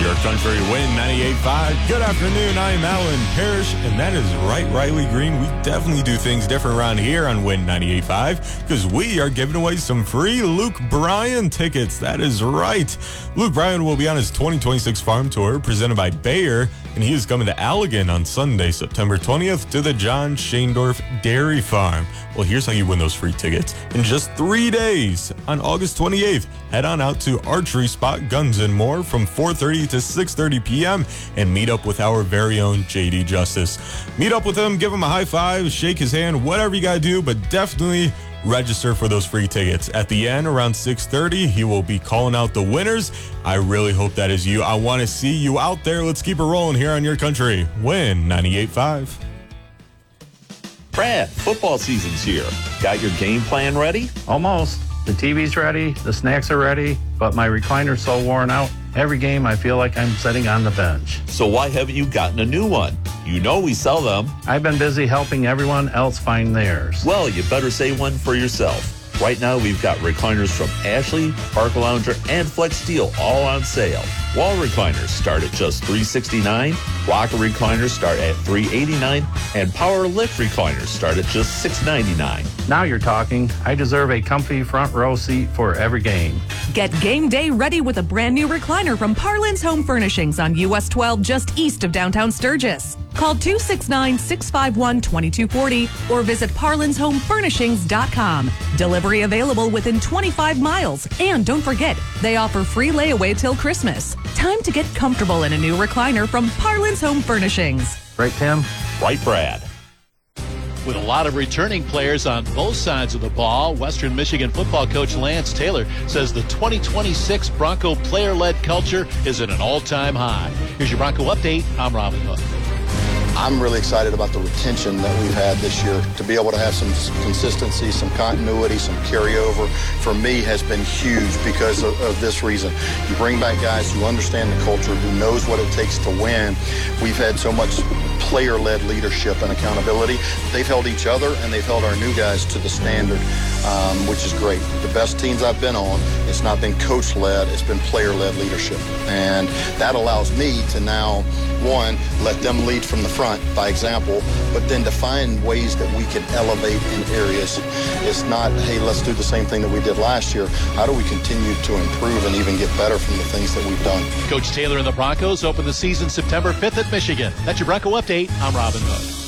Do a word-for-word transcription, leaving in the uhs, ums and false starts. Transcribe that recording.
your country, Win ninety-eight point five. Good afternoon, I'm Alan Parrish, and that is right, Riley Green. We definitely do things different around here on Win ninety-eight point five because we are giving away some free Luke Bryan tickets. That is right. Luke Bryan will be on his twenty twenty-six farm tour presented by Bayer, and he is coming to Allegan on Sunday, September twentieth to the John Shaindorf Dairy Farm. Well, here's how you win those free tickets. In just three days, on August twenty-eighth, head on out to Archery Spot Guns and More from four thirty to six thirty p.m. and meet up with our very own J D Justice. Meet up with him, give him a high five, shake his hand, whatever you gotta do, but definitely register for those free tickets. At the end, around six thirty, he will be calling out the winners. I really hope that is you. I want to see you out there. Let's keep it rolling here on your country. Win ninety-eight point five. Brad, football season's here. Got your game plan ready? Almost. The T V's ready, the snacks are ready, but my recliner's so worn out, every game I feel like I'm sitting on the bench. So why haven't you gotten a new one? You know we sell them. I've been busy helping everyone else find theirs. Well, you better say one for yourself. Right now, we've got recliners from Ashley, Park Lounger, and Flex Steel all on sale. Wall recliners start at just three hundred sixty-nine dollars, rocker recliners start at three hundred eighty-nine dollars, and power lift recliners start at just six hundred ninety-nine dollars. Now you're talking. I deserve a comfy front row seat for every game. Get game day ready with a brand new recliner from Parlin's Home Furnishings on U S twelve just east of downtown Sturgis. Call two six nine, six five one, two two four zero or visit parlins home furnishings dot com. Delivery available within twenty-five miles. And don't forget, they offer free layaway till Christmas. Time to get comfortable in a new recliner from Parlin's Home Furnishings. Right, Tim? Right, Brad. With a lot of returning players on both sides of the ball, Western Michigan football coach Lance Taylor says the twenty twenty-six Bronco player-led culture is at an all-time high. Here's your Bronco update. I'm Robin Hook. I'm really excited about the retention that we've had this year. To be able to have some consistency, some continuity, some carryover, for me has been huge because of, of this reason. You bring back guys who understand the culture, who knows what it takes to win. We've had so much player-led leadership and accountability. They've held each other and they've held our new guys to the standard, um, which is great. The best teams I've been on, it's not been coach-led, it's been player-led leadership. And that allows me to now, one, let them lead from the front by example, but then to find ways that we can elevate in areas. It's not, hey, let's do the same thing that we did last year. How do we continue to improve and even get better from the things that we've done? Coach Taylor and the Broncos open the season September fifth at Michigan. That's your Bronco update. I'm Robin Hook.